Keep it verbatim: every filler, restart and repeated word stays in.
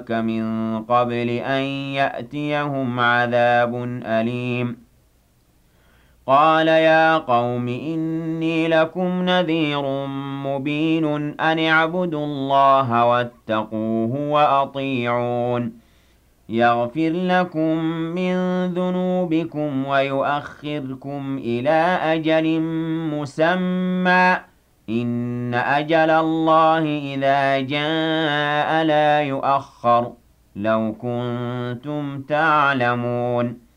أَرْسَلْنَاكَ مِن قَبْلِ أَن يَأْتِيَهُمْ عَذَابٌ أَلِيمٌ قَالَ يَا قَوْمِ إِنِّي لَكُمْ نَذِيرٌ مُّبِينٌ أَنِ اعْبُدُوا اللَّهَ وَاتَّقُوهُ وَأَطِيعُونِ يَغْفِرْ لَكُم مِّن ذُنُوبِكُمْ وَيُؤَخِّرْكُمْ إِلَىٰ أَجَلٍ مُّسَمًّى ۚ إِنَّ أَجَلَ اللَّهِ إِذَا جَاءَ لَا يُؤَخَّرُ ۖ لَوْ كُنتُمْ تَعْلَمُونَ